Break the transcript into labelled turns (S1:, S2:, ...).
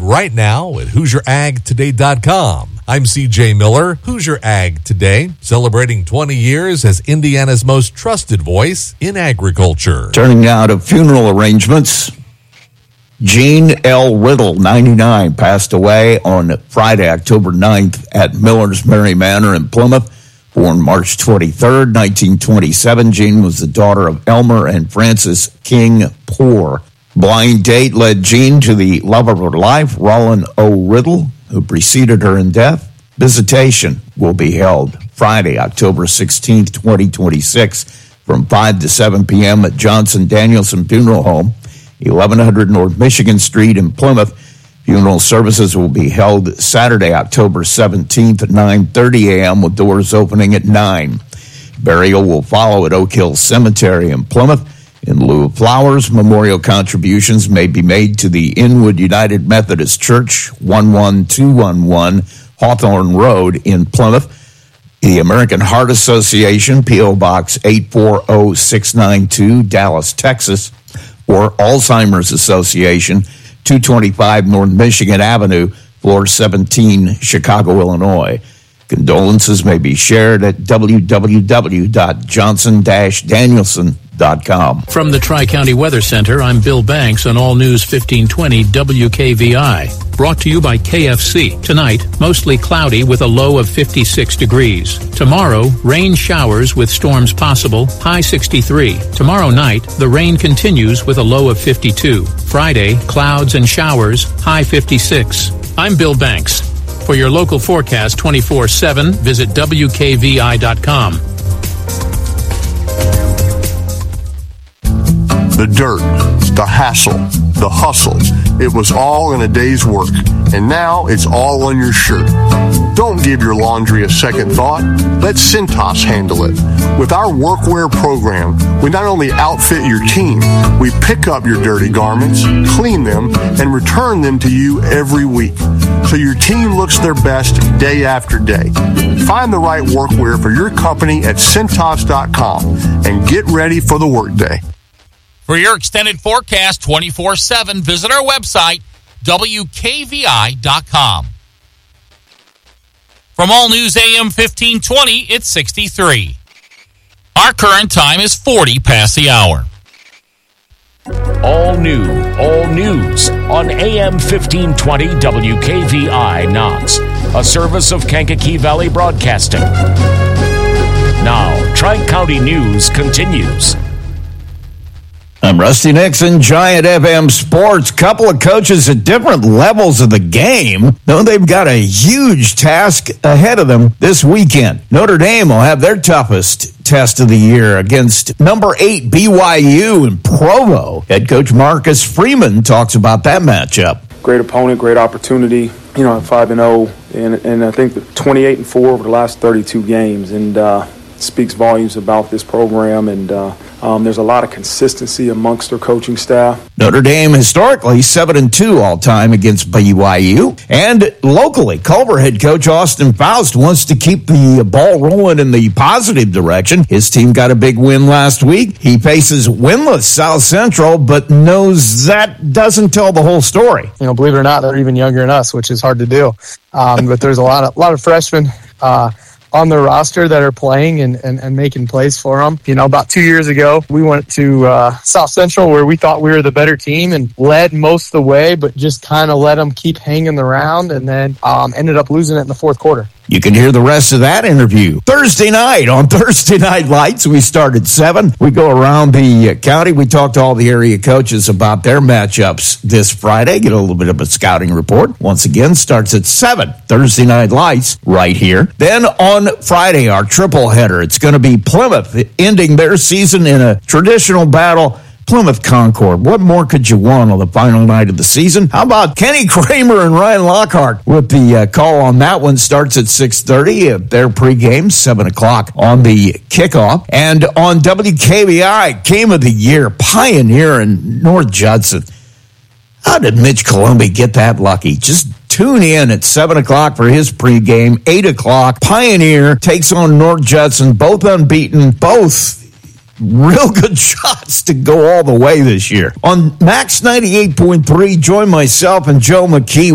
S1: right now at HoosierAgToday.com. I'm CJ Miller, Hoosier Ag Today, celebrating 20 years as Indiana's most trusted voice in agriculture.
S2: Turning now to funeral arrangements. Gene L. Riddle, 99, passed away on Friday, October 9th at Miller's Mary Manor in Plymouth. Born March 23rd, 1927, Jean was the daughter of Elmer and Frances King Poor. Blind date led Jean to the love of her life, Roland O. Riddle, who preceded her in death. Visitation will be held Friday, October 16th, 2026, from 5 to 7 p.m. at Johnson Danielson Funeral Home, 1100 North Michigan Street in Plymouth. Funeral services will be held Saturday, October 17th at 9:30 a.m. with doors opening at 9. Burial will follow at Oak Hill Cemetery in Plymouth. In lieu of flowers, memorial contributions may be made to the Inwood United Methodist Church, 11211 Hawthorne Road in Plymouth. The American Heart Association, P.O. Box 840692, Dallas, Texas, or Alzheimer's Association, 225 North Michigan Avenue, floor 17, Chicago, Illinois. Condolences may be shared at www.johnson-danielson.com.
S3: From the Tri-County Weather Center, I'm Bill Banks on All News 1520 WKVI. Brought to you by KFC. Tonight, mostly cloudy with a low of 56 degrees. Tomorrow, rain showers with storms possible, high 63. Tomorrow night, the rain continues with a low of 52. Friday, clouds and showers, high 56. I'm Bill Banks. For your local forecast 24/7, visit WKVI.com.
S4: The dirt, the hassle, the hustle, it was all in a day's work, and now it's all on your shirt. Don't give your laundry a second thought. Let Cintas handle it. With our workwear program, we not only outfit your team, we pick up your dirty garments, clean them, and return them to you every week, so your team looks their best day after day. Find the right workwear for your company at Cintas.com and get ready for the workday.
S5: For your extended forecast 24/7, visit our website, WKVI.com. From All News AM 1520, it's 63. Our current time is 40 past the hour.
S6: All new, all news on AM 1520 WKVI Knox, a service of Kankakee Valley Broadcasting. Now, Tri-County News continues.
S2: I'm Rusty Nixon, Giant FM Sports. Couple of coaches at different levels of the game, though they've got a huge task ahead of them this weekend. Notre Dame will have their toughest test of the year against number 8 BYU in Provo. Head coach Marcus Freeman talks about that matchup.
S7: Great opponent, great opportunity. You know, 5-0, and I think 28-4 over the last 32 games, and speaks volumes about this program, and there's a lot of consistency amongst their coaching staff.
S2: Notre Dame historically 7-2 all-time against BYU. And locally, Culver head coach Austin Faust wants to keep the ball rolling in the positive direction. His team got a big win last week. He faces winless South Central, but knows that doesn't tell the whole story.
S8: You know, believe it or not, they're even younger than us, which is hard to do. But there's a lot of freshmen on the roster that are playing and making plays for them. You know, about 2 years ago, we went to South Central where we thought we were the better team and led most of the way, but just kind of let them keep hanging around, and then ended up losing it in the fourth quarter.
S2: You can hear the rest of that interview Thursday night on Thursday Night Lights. We start at 7. We go around the county. We talk to all the area coaches about their matchups this Friday. Get a little bit of a scouting report. Once again, starts at 7. Thursday Night Lights right here. Then on Friday, our triple header. It's going to be Plymouth ending their season in a traditional battle. Plymouth Concord. What more could you want on the final night of the season? How about Kenny Kramer and Ryan Lockhart with the call on that one? Starts at 6:30. Their pregame, 7 o'clock on the kickoff. And on WKVI, Game of the Year, Pioneer and North Judson. How did Mitch Columbi get that lucky? Just tune in at 7 o'clock for his pregame. 8 o'clock, Pioneer takes on North Judson, both unbeaten, both real good shots to go all the way this year. On Max 98.3, join myself and Joe McKee.